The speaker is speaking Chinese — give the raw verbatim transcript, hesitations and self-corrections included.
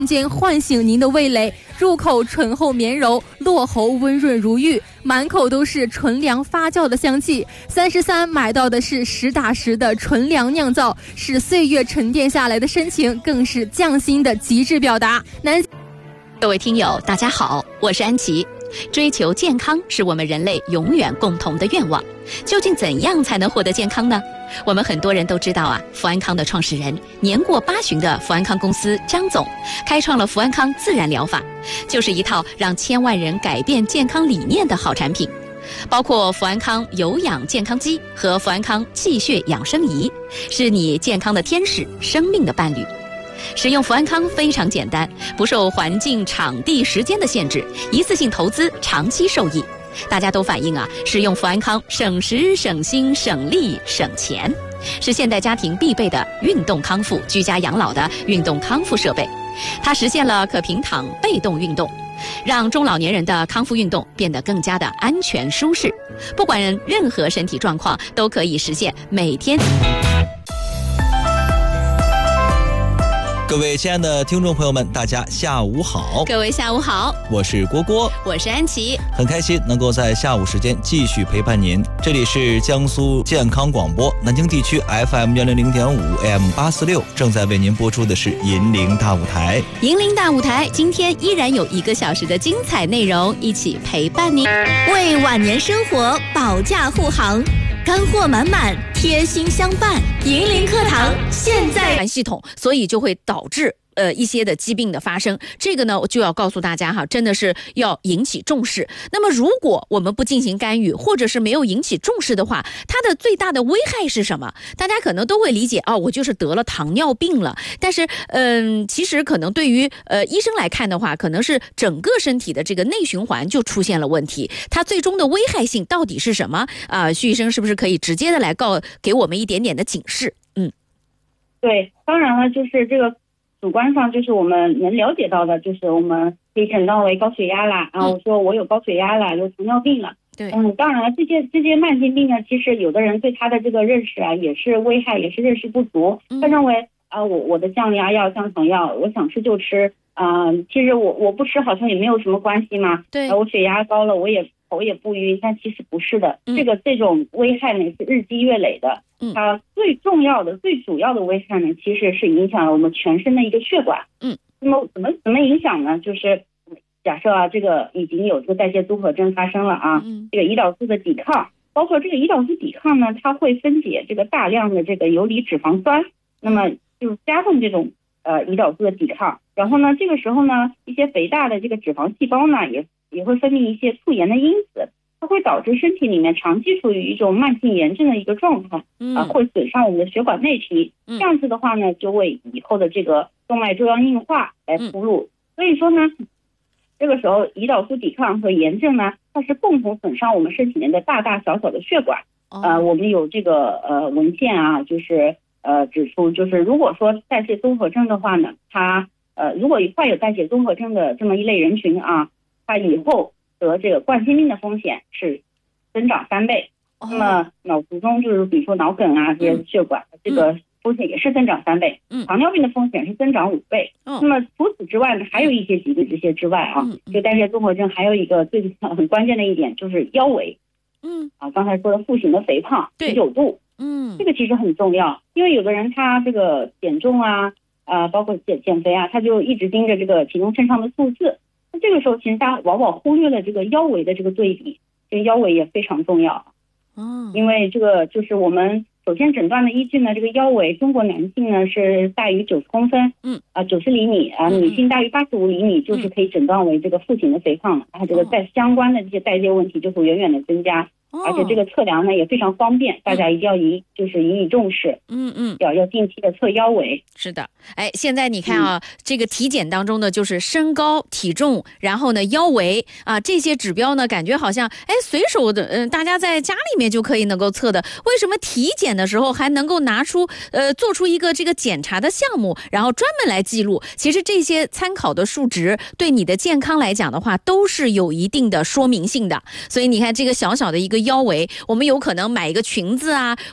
间唤醒您的味蕾，入口醇厚绵柔，落喉温润如玉，满口都是纯粮发酵的香气。三十三买到的是实打实的纯粮酿造，是岁月沉淀下来的深情，更是匠心的极致表达。南各位听友大家好，我是安琪。追求健康是我们人类永远共同的愿望，究竟怎样才能获得健康呢？我们很多人都知道啊，福安康的创始人年过八旬的福安康公司张总开创了福安康自然疗法，就是一套让千万人改变健康理念的好产品，包括福安康有氧健康机和福安康气血养生仪，是你健康的天使，生命的伴侣。使用福安康非常简单，不受环境、场地、时间的限制，一次性投资，长期受益。大家都反映啊，使用福安康省时、省心、省力、省钱，是现代家庭必备的运动康复、居家养老的运动康复设备。它实现了可平躺被动运动，让中老年人的康复运动变得更加的安全舒适。不管任何身体状况，都可以实现每天。 各位亲爱的听众朋友们，大家下午好。 各位下午好， 我是郭郭， 我是安琪， 很开心能够在下午时间继续陪伴您。这里是江苏健康广播南京地区 F M 一零零点五 A M 八四六，正在为您播出的是银铃大舞台。 银铃大舞台今天依然有一个小时的精彩内容，一起陪伴您， 为晚年生活保驾护航，干货满满，贴心相伴。银铃课堂现在系统，所以就会导致呃一些的疾病的发生。这个呢，我就要告诉大家哈，真的是要引起重视。那么如果我们不进行干预，或者是没有引起重视的话，它的最大的危害是什么？大家可能都会理解啊、哦，我就是得了糖尿病了。但是嗯、呃，其实可能对于呃医生来看的话，可能是整个身体的这个内循环就出现了问题。它最终的危害性到底是什么啊、呃？徐医生是不是可以直接的来告给我们一点点的警示？嗯， 对，当然了，就是这个主观上，就是我们能了解到的，就是我们可以诊断为高血压啦，啊，我说我有高血压啦，有糖尿病了。 对， 嗯，当然了，这些这些慢性病呢，其实有的人对他的这个认识啊，也是危害，也是认识不足。他认为啊，我我的降压药、降糖药，我想吃就吃，啊、呃，其实我我不吃好像也没有什么关系嘛。 对， 啊、我血压高了，我也头也不晕，但其实不是的， 嗯、 这个这种危害呢是日积月累的。 嗯， 它最重要的、最主要的危害呢，其实是影响了我们全身的一个血管。 嗯， 那么怎么怎么影响呢？就是假设啊，这个已经有这个代谢综合征发生了啊， 嗯， 这个胰岛素的抵抗，包括这个胰岛素抵抗呢，它会分解这个大量的这个游离脂肪酸，那么就加重这种呃胰岛素的抵抗。然后呢，这个时候呢，一些肥大的这个脂肪细胞呢，也也会分泌一些促炎的因子。它会导致身体里面长期处于一种慢性炎症的一个状态， 嗯、 啊，会损伤我们的血管内皮， 嗯、 这样子的话呢，就为以后的这个动脉粥样硬化来铺路。嗯、所以说呢，这个时候胰岛素抵抗和炎症呢，它是共同损伤我们身体内的大大小小的血管。哦、呃，我们有这个呃文献啊，就是呃指出，就是如果说代谢综合征的话呢，它呃如果患有代谢综合征的这么一类人群啊，它以后得这个冠心病的风险是增长三倍，哦、那么脑卒中就是比如说脑梗啊这些血管，嗯、这个风险也是增长三倍，嗯、糖尿病的风险是增长五倍。哦、那么除此之外呢，还有一些疾病这些之外啊，嗯、这个代谢综合征还有一个最很关键的一点就是腰围，嗯啊，刚才说的腹型的肥胖十九度，嗯，这个其实很重要，因为有的人他这个减重啊，啊、呃、包括减减肥啊，他就一直盯着这个体重秤上的数字。那这个时候，其实大家往往忽略了这个腰围的这个对比，这个腰围也非常重要。嗯，因为这个就是我们首先诊断的依据呢，这个腰围，中国男性呢是大于九十公分，嗯啊九十厘米啊，女性大于八十五厘米，就是可以诊断为这个腹型的肥胖了。它这个在相关的这些代谢问题就会远远的增加。而且这个测量呢也非常方便，大家一定要引就是引以重视。嗯嗯，要要定期的测腰围。 是的，哎，现在你看啊，嗯、这个体检当中呢，就是身高、体重，然后呢腰围啊这些指标呢，感觉好像哎随手的，嗯、呃，大家在家里面就可以能够测的。为什么体检的时候还能够拿出呃做出一个这个检查的项目，然后专门来记录？其实这些参考的数值对你的健康来讲的话，都是有一定的说明性的。所以你看这个小小的一个腰围，我们有可能买一个裙子啊，